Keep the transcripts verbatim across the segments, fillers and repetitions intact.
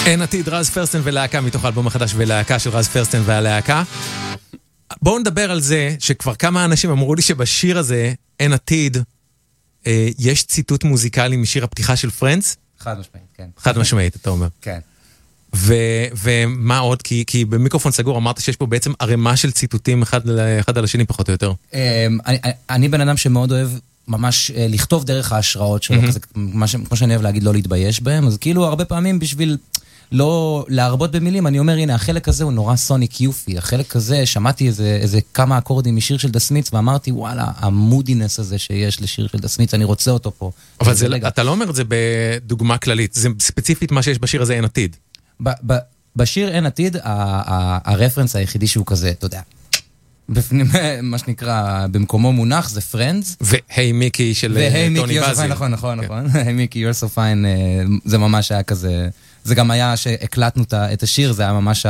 אין עתיד, רז פרסטן ולהקה, מתוך האלבום החדש ולהקה של רז פרסטן והלהקה. בואו נדבר על זה שכבר כמה אנשים אמרו לי שבשיר הזה, אין עתיד, אה, יש ציטוט מוזיקלי משיר הפתיחה של פרנדס? חד משמעית, כן. חד משמעית, אתה אומר. כן. ו- ומה עוד? כי, כי במיקרופון סגור אמרת שיש פה בעצם ערימה של ציטוטים אחד, אחד על השני פחות או יותר. אני, אני בן אדם שמאוד אוהב ממש לכתוב דרך ההשראות שלו, כזה, כמו שאני אוהב להגיד לא להתבייש בהם, אז כאילו הרבה פעמים בשביל לא להרבות במילים, אני אומר, הנה, החלק הזה הוא נורא סוניק יופי, החלק הזה, שמעתי איזה, איזה כמה אקורדים משיר של דה סמית'ס, ואמרתי, וואלה, המודינס הזה שיש לשיר של דה סמית'ס, אני רוצה אותו פה. אבל זה, אתה לא אומר את זה בדוגמה כללית, זה ספציפית מה שיש בשיר הזה אין עתיד. ב- ב- בשיר אין עתיד, הרפרנס היחידי שהוא כזה, אתה יודע, בפנים, מה שנקרא, במקומו מונח, זה פרנדס. והי מיקי של טוני בזי. נכון, נכון, נכון. היי מיקי, you're so fine, זה ממש היה כזה, זה גם היה שהקלטנו את השיר, זה היה ממש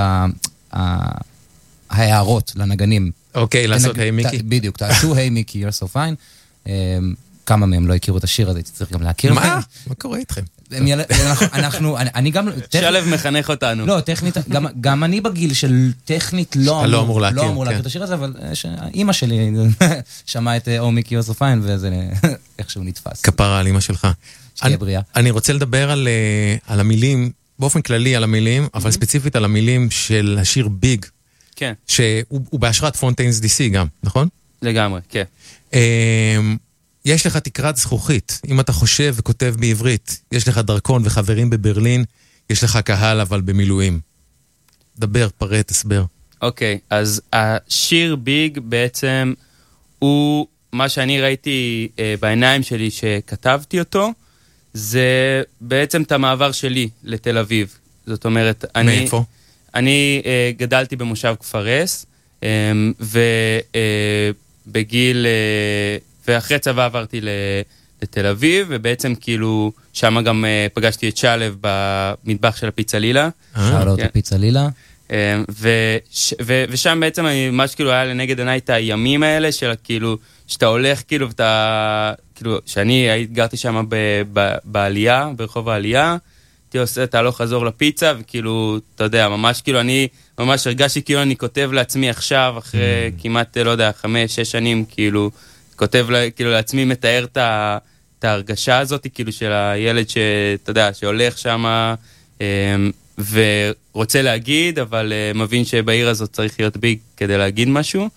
ההערות לנגנים. אוקיי, לעשות היי מיקי. בדיוק, תעשו היי מיקי, you're so fine. כמה מהם לא הכירו את השיר הזה, צריך גם להכיר. מה? מה קורה איתכם? אנחנו, אני גם... שלב מחנך אותנו. לא, טכנית, גם אני בגיל של טכנית לא אמור להכיר את השיר הזה, אבל אמא שלי שמעה את או מיקי יוסו פיין, וזה איכשהו נתפס. כפרה על אמא שלך. שתהיה בריאה. אני רוצה לדבר על המילים, באופן כללי על המילים, אבל ספציפית על המילים של השיר ביג. כן. שהוא בהשראת פונטיינס די סי גם, נכון? לגמרי, כן. יש לך תקרת זכוכית, אם אתה חושב וכותב בעברית, יש לך דרכון וחברים בברלין, יש לך קהל אבל במילואים. דבר, פרט, תסבר. אוקיי, אז השיר ביג בעצם הוא, מה שאני ראיתי אה, בעיניים שלי שכתבתי אותו, זה בעצם את המעבר שלי לתל אביב. זאת אומרת, אני... מאיפה? אני אה, גדלתי במושב כפרס, אה, ובגיל... אה, ואחרי צבא עברתי לתל אביב, ובעצם כאילו, שם גם פגשתי את שלב במטבח של הפיצה לילה. שאלות הפיצה לילה. ושם בעצם מה שכאילו היה לנגד עיניי את הימים האלה, של כאילו, שאתה הולך כאילו, ואתה, כאילו, שאני גרתי שם בעלייה, ברחוב העלייה, הייתי עושה את הלוך חזור לפיצה, וכאילו, אתה יודע, ממש כאילו, אני ממש הרגשתי כאילו אני כותב לעצמי עכשיו, אחרי כמעט, לא יודע, חמש, שש שנים, כאילו, כותב כאילו לעצמי, מתאר את ההרגשה הזאת, כאילו של הילד שאתה יודע, שהולך שם ורוצה להגיד, אבל מבין שבעיר הזאת צריך להיות ביג כדי להגיד משהו.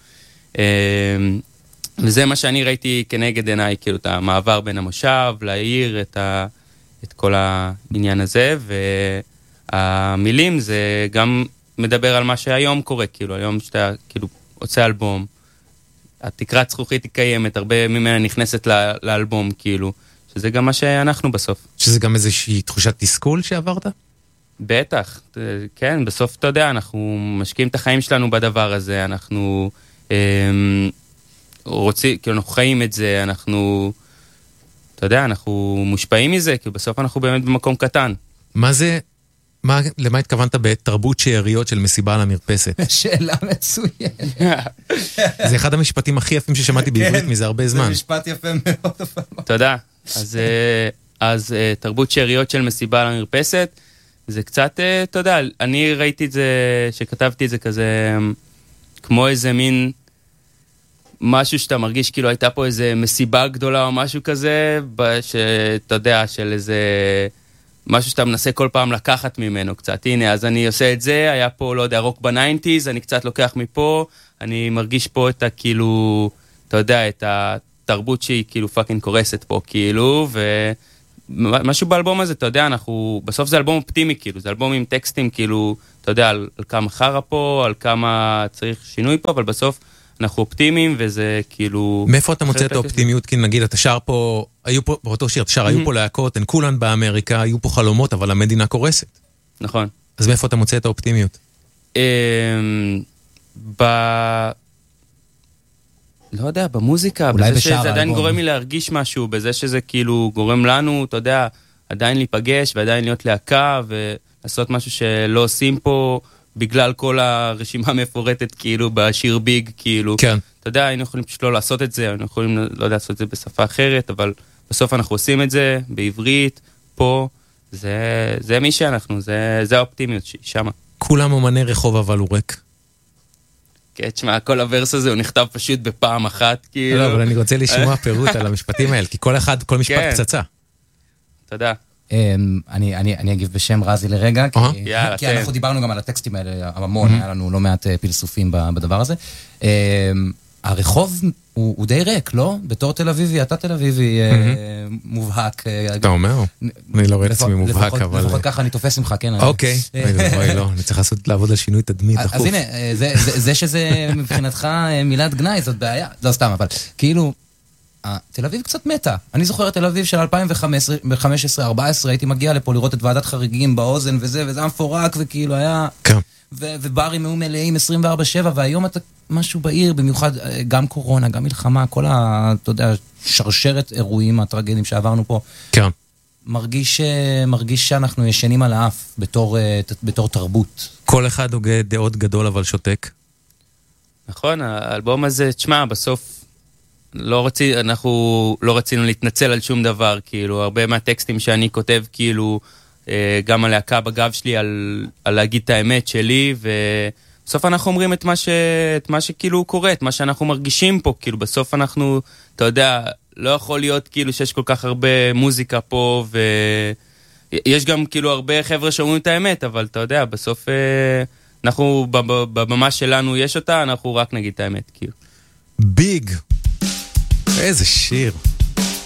וזה מה שאני ראיתי כנגד עיניי, כאילו את המעבר בין המושב לעיר, את, ה, את כל העניין הזה, והמילים זה גם מדבר על מה שהיום קורה, כאילו היום שאתה כאילו עושה אלבום, התקרת זכוכית היא קיימת, הרבה ממנה נכנסת לאלבום, כאילו, שזה גם מה שאנחנו בסוף. שזה גם איזושהי תחושת תסכול שעברת? בטח, כן, בסוף אתה יודע, אנחנו משקיעים את החיים שלנו בדבר הזה, אנחנו אה, רוצים, כאילו אנחנו חיים את זה, אנחנו, אתה יודע, אנחנו מושפעים מזה, כי בסוף אנחנו באמת במקום קטן. מה זה... מה, למה התכוונת בתרבות שאריות של מסיבה על המרפסת? שאלה מצוינת. זה אחד המשפטים הכי יפים ששמעתי בעברית מזה הרבה זמן. זה משפט יפה מאוד. תודה. אז, אז תרבות שאריות של מסיבה על המרפסת, זה קצת, אתה יודע, אני ראיתי את זה, שכתבתי את זה כזה, כמו איזה מין, משהו שאתה מרגיש כאילו הייתה פה איזה מסיבה גדולה או משהו כזה, שאתה יודע, של איזה... משהו שאתה מנסה כל פעם לקחת ממנו קצת. הנה, אז אני עושה את זה, היה פה, לא יודע, רוק בניינטיז, אני קצת לוקח מפה, אני מרגיש פה את הכאילו, אתה יודע, את התרבות שהיא כאילו פאקינג קורסת פה, כאילו, ומשהו באלבום הזה, אתה יודע, אנחנו, בסוף זה אלבום אופטימי, כאילו, זה אלבום עם טקסטים, כאילו, אתה יודע, על, על כמה חרה פה, על כמה צריך שינוי פה, אבל בסוף אנחנו אופטימיים, וזה כאילו... מאיפה אתה מוצא את האופטימיות? כי נגיד, אתה שר פה, היו פה, באותו שיר, אתה שר, היו פה להקות, הן כולן באמריקה, היו פה חלומות, אבל המדינה קורסת. נכון. אז מאיפה אתה מוצא את האופטימיות? ב... לא יודע, במוזיקה, בזה שזה עדיין גורם לי להרגיש משהו, בזה שזה כאילו גורם לנו, אתה יודע, עדיין להיפגש, ועדיין להיות להקה, ולעשות משהו שלא עושים פה... בגלל כל הרשימה המפורטת, כאילו, בשיר ביג, כאילו. כן. אתה יודע, היינו יכולים פשוט לא לעשות את זה, היינו יכולים לא לעשות את זה בשפה אחרת, אבל בסוף אנחנו עושים את זה, בעברית, פה, זה, זה מי שאנחנו, זה, זה האופטימיות שמה. כולם אומני רחוב אבל הוא ריק. כן, תשמע, כל הוורס הזה הוא נכתב פשוט בפעם אחת, כאילו. לא, אבל אני רוצה לשמוע פירוט על המשפטים האלה, כי כל אחד, כל משפט פצצה. תודה. אני, אני, אני אגיב בשם רזי לרגע, כי, יאללה, כי אנחנו דיברנו גם על הטקסטים האלה המון, היה לנו לא מעט פלסופים בדבר הזה. הרחוב הוא, הוא די ריק, לא? בתור תל אביבי, אתה תל אביבי מובהק. אתה אומר? אני לא רואה את עצמי מובהק, אבל... לפחות ככה אני תופס ממך, כן? אוקיי, אוי לא, אני צריך לעשות לעבוד על שינוי תדמית דחוף. אז הנה, זה שזה מבחינתך מילת גנאי, זאת בעיה. לא סתם, אבל כאילו, תל אביב קצת מתה. אני זוכר את תל אביב של אלפיים וחמש עשרה ארבע עשרה, הייתי מגיע לפה לראות את ועדת חריגים באוזן וזה, וזה מפורק, וכאילו היה... כן. וברים היו מלאים עשרים וארבע שבע, והיום אתה משהו בעיר, במיוחד גם קורונה, גם מלחמה, כל ה... אתה יודע, שרשרת אירועים הטרגדיים שעברנו פה. כן. מרגיש, מרגיש שאנחנו ישנים על האף בתור, בתור תרבות. כל אחד הוגה דעות גדול אבל שותק. נכון, האלבום הזה, תשמע, בסוף לא רצי, אנחנו לא רצינו להתנצל על שום דבר, כאילו, הרבה מהטקסטים שאני כותב, כאילו, גם הלהקה בגב שלי על, על להגיד את האמת שלי, ובסוף אנחנו אומרים את מה, ש, את מה שכאילו קורה, את מה שאנחנו מרגישים פה, כאילו בסוף אנחנו, אתה יודע, לא יכול להיות כאילו שיש כל כך הרבה מוזיקה פה, ויש גם כאילו הרבה חבר'ה שאומרים את האמת, אבל אתה יודע, בסוף אנחנו, בבמה שלנו יש אותה, אנחנו רק נגיד את האמת, כאילו. ביג! איזה שיר!